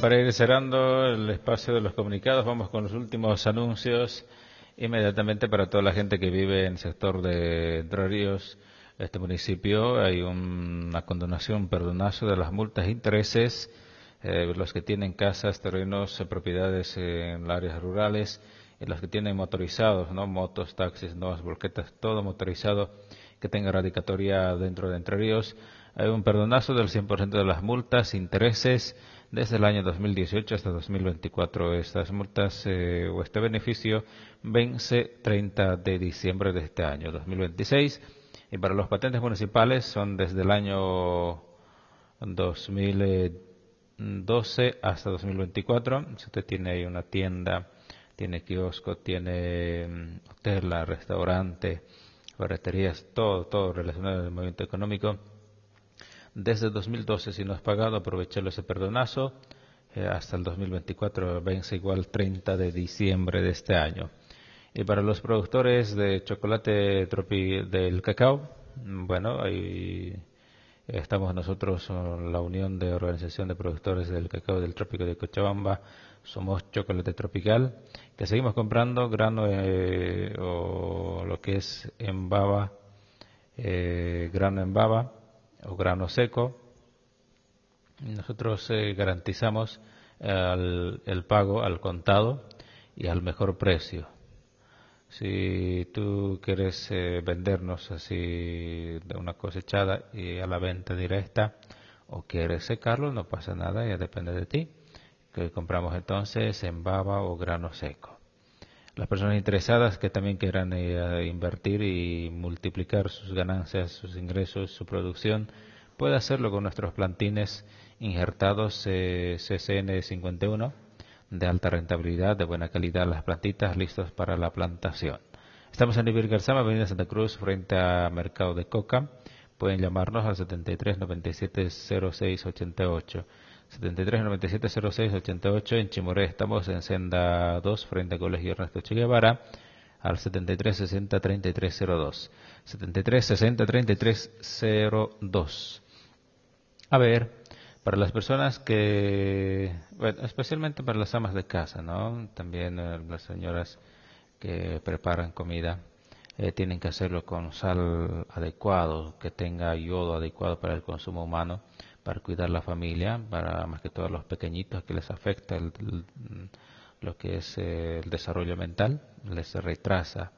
para ir cerrando el espacio de los comunicados, vamos con los últimos anuncios inmediatamente para toda la gente que vive en el sector de Entre Ríos, este municipio. Hay una condonación, un perdonazo de las multas e intereses. Los que tienen casas, terrenos, propiedades en las áreas rurales, y los que tienen motorizados, ¿no? Motos, taxis, nuevas volquetas, todo motorizado que tenga radicatoria dentro de Entre Ríos. Hay un perdonazo del 100% de las multas, intereses, desde el año 2018 hasta 2024. Estas multas o este beneficio vence 30 de diciembre de este año, 2026. Y para los patentes municipales son desde el año 2012 hasta 2024. Si usted tiene ahí una tienda, tiene kiosco, tiene hotel, restaurante, ferreterías, todo relacionado al movimiento económico, desde 2012, si no has pagado, aprovechalo ese perdonazo. Hasta el 2024 vence igual 30 de diciembre de este año. Y para los productores de chocolate del cacao, bueno, ahí estamos nosotros, la Unión de Organización de Productores del Cacao del Trópico de Cochabamba. Somos chocolate tropical, que seguimos comprando grano o lo que es en baba, grano en baba o grano seco. Nosotros garantizamos el pago al contado y al mejor precio. Si tú quieres vendernos así de una cosechada y a la venta directa, o quieres secarlo, no pasa nada, ya depende de ti. Que compramos entonces en baba o grano seco. Las personas interesadas que también quieran invertir y multiplicar sus ganancias, sus ingresos, su producción, puede hacerlo con nuestros plantines injertados CCN 51 de alta rentabilidad, de buena calidad, las plantitas listas para la plantación. Estamos en Ibir Garzama, Avenida Santa Cruz, frente a Mercado de Coca. Pueden llamarnos al 73 97 06 88. 73 97 06 88. En Chimoré estamos en Senda 2, frente al Colegio Ernesto Che Guevara, al 73 60 33 02. 73 60 33 02. A ver, para las personas que, bueno, especialmente para las amas de casa, ¿no? También las señoras que preparan comida, tienen que hacerlo con sal adecuado, que tenga yodo adecuado para el consumo humano, para cuidar la familia, para más que todo a los pequeñitos que les afecta lo que es el desarrollo mental, les retrasa